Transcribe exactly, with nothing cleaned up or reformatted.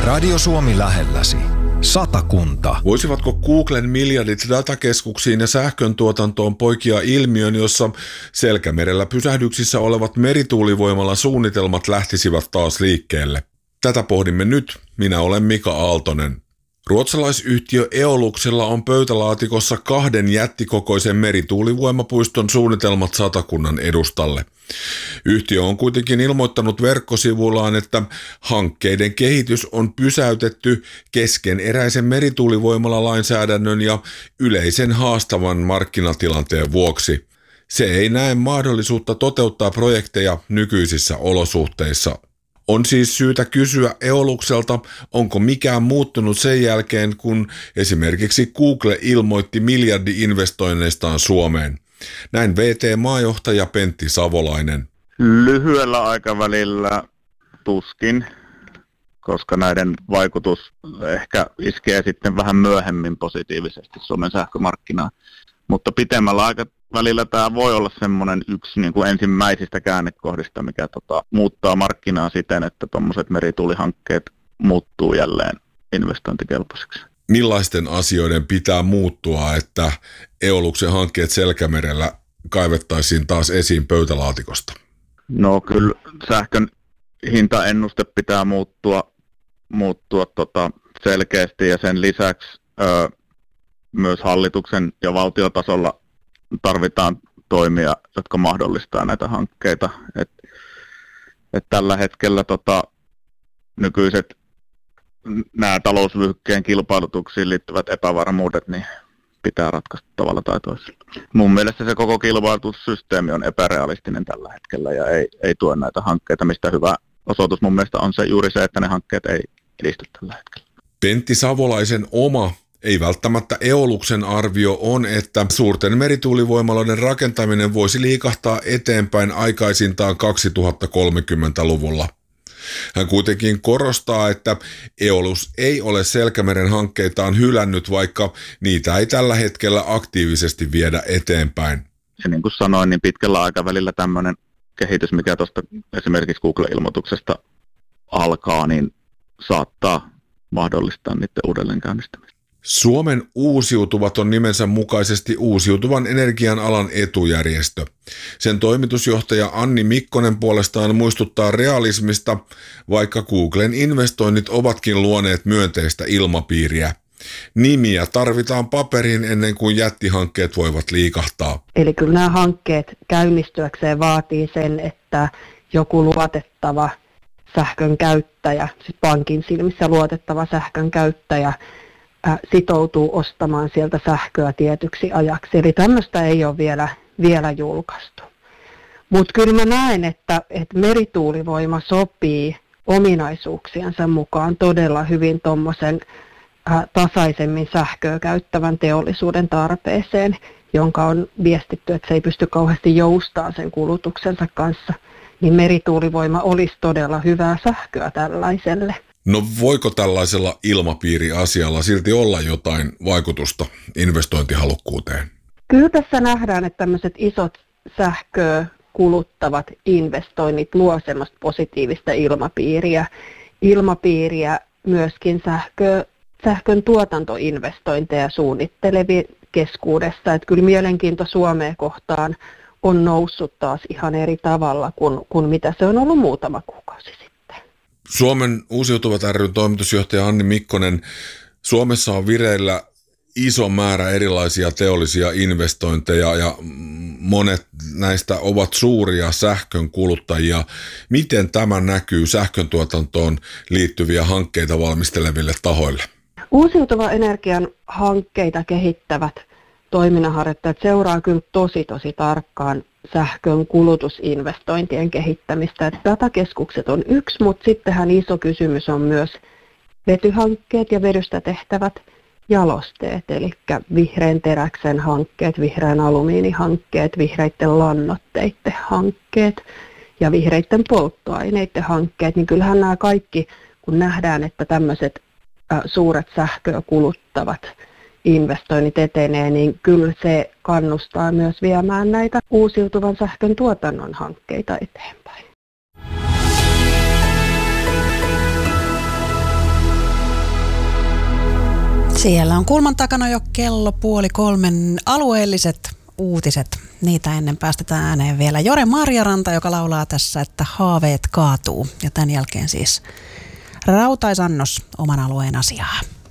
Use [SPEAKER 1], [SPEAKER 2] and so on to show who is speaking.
[SPEAKER 1] Radio Suomi lähelläsi. Satakunta.
[SPEAKER 2] Voisivatko Googlen miljardit datakeskuksiin ja sähkön tuotantoon poikia ilmiön, jossa Selkämerellä pysähdyksissä olevat merituulivoimalla suunnitelmat lähtisivät taas liikkeelle? Tätä pohdimme nyt. Minä olen Mika Aaltonen. Ruotsalaisyhtiö Eoluxella on pöytälaatikossa kahden jättikokoisen merituulivoimapuiston suunnitelmat Satakunnan edustalle. Yhtiö on kuitenkin ilmoittanut verkkosivuillaan, että hankkeiden kehitys on pysäytetty keskeneräisen merituulivoimala-lainsäädännön ja yleisen haastavan markkinatilanteen vuoksi. Se ei näe mahdollisuutta toteuttaa projekteja nykyisissä olosuhteissa. On siis syytä kysyä Eoluxelta, onko mikään muuttunut sen jälkeen, kun esimerkiksi Google ilmoitti miljardi-investoinneistaan Suomeen. Näin V T-maajohtaja Pentti Savolainen.
[SPEAKER 3] Lyhyellä aikavälillä tuskin, koska näiden vaikutus ehkä iskee sitten vähän myöhemmin positiivisesti Suomen sähkömarkkinaan. Mutta pitemmällä aikavälillä tämä voi olla semmoinen yksi niin kuin ensimmäisistä käännekohdista, mikä tota, muuttaa markkinaa siten, että tuommoiset merituulihankkeet muuttuu jälleen investointikelpoisiksi.
[SPEAKER 2] Millaisten asioiden pitää muuttua, että Eoluxen hankkeet Selkämerellä kaivettaisiin taas esiin pöytälaatikosta?
[SPEAKER 3] No kyllä sähkön hintaennuste pitää muuttua, muuttua tota selkeästi ja sen lisäksi ö, myös hallituksen ja valtiotasolla tarvitaan toimia, jotka mahdollistaa näitä hankkeita. Et, et tällä hetkellä tota, nykyiset nämä talousvyöhykkeen kilpailutuksiin liittyvät epävarmuudet niin pitää ratkaista tavalla tai toisella. Mun mielestä se koko kilpailutussysteemi on epärealistinen tällä hetkellä ja ei, ei tue näitä hankkeita, mistä hyvä osoitus mun mielestä on se juuri se, että ne hankkeet ei edisty tällä hetkellä.
[SPEAKER 2] Pentti Savolaisen oma, ei välttämättä Eoluxen arvio on, että suurten merituulivoimaloiden rakentaminen voisi liikahtaa eteenpäin aikaisintaan kaksituhattakolmekymmentäluvulla. Hän kuitenkin korostaa, että Eolus ei ole Selkämeren hankkeitaan hylännyt, vaikka niitä ei tällä hetkellä aktiivisesti viedä eteenpäin.
[SPEAKER 3] Ja niin kuin sanoin, niin pitkällä aikavälillä tämmöinen kehitys, mikä tuosta esimerkiksi Google-ilmoituksesta alkaa, niin saattaa mahdollistaa niiden uudelleenkäynnistämistä.
[SPEAKER 2] Suomen uusiutuvat on nimensä mukaisesti uusiutuvan energian alan etujärjestö. Sen toimitusjohtaja Anni Mikkonen puolestaan muistuttaa realismista, vaikka Googlen investoinnit ovatkin luoneet myönteistä ilmapiiriä. Nimiä tarvitaan paperiin ennen kuin jättihankkeet voivat liikahtaa.
[SPEAKER 4] Eli kyllä nämä hankkeet käynnistyäkseen vaatii sen, että joku luotettava sähkön käyttäjä, siis pankin silmissä luotettava sähkön käyttäjä, sitoutuu ostamaan sieltä sähköä tietyksi ajaksi. Eli tämmöistä ei ole vielä, vielä julkaistu. Mutta kyllä mä näen, että, että merituulivoima sopii ominaisuuksiensa mukaan todella hyvin tuommoisen tasaisemmin sähköä käyttävän teollisuuden tarpeeseen, jonka on viestitty, että se ei pysty kauheasti joustamaan sen kulutuksensa kanssa. Niin merituulivoima olisi todella hyvää sähköä tällaiselle.
[SPEAKER 2] No voiko tällaisella ilmapiiriasialla silti olla jotain vaikutusta investointihalukkuuteen?
[SPEAKER 4] Kyllä tässä nähdään, että tämmöiset isot sähköä kuluttavat investoinnit luo semmoista positiivista ilmapiiriä. Ilmapiiriä myöskin sähkö, sähkön tuotantoinvestointeja suunnittelevien keskuudessa. Että kyllä mielenkiinto Suomeen kohtaan on noussut taas ihan eri tavalla kuin, kuin mitä se on ollut muutama kuukausi sitten.
[SPEAKER 2] Suomen uusiutuvat ry:n toimitusjohtaja Anni Mikkonen, Suomessa on vireillä iso määrä erilaisia teollisia investointeja ja monet näistä ovat suuria sähkön kuluttajia. Miten tämä näkyy sähköntuotantoon liittyviä hankkeita valmisteleville tahoille?
[SPEAKER 4] Uusiutuvan energian hankkeita kehittävät toiminnanharjoittajat seuraa kyllä tosi tosi tarkkaan sähkön kulutusinvestointien kehittämistä. Että datakeskukset on yksi, mutta sittenhän iso kysymys on myös vetyhankkeet ja vedystä tehtävät jalosteet, eli vihreän teräksen hankkeet, vihreän alumiinihankkeet, vihreiden lannoitteiden hankkeet ja vihreiden polttoaineiden hankkeet, niin kyllähän nämä kaikki, kun nähdään, että tämmöiset suuret sähköä kuluttavat investoinnit etenee, niin kyllä se kannustaa myös viemään näitä uusiutuvan sähkön tuotannon hankkeita eteenpäin.
[SPEAKER 5] Siellä on kulman takana jo kello puoli kolmen alueelliset uutiset. Niitä ennen päästetään ääneen vielä Jore Marjaranta, joka laulaa tässä, että haaveet kaatuu. Ja tämän jälkeen siis Rautaisannos oman alueen asiaa.